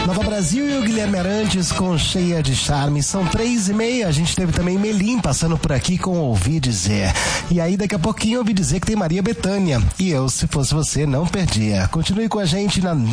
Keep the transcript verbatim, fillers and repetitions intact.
Nova Brasil e o Guilherme Arantes com Cheia de Charme. São três e meia. A gente teve também Melim passando por aqui com Ouvi Dizer. E aí daqui a pouquinho ouvi dizer que tem Maria Bethânia. E eu, se fosse você, não perdia. Continue com a gente na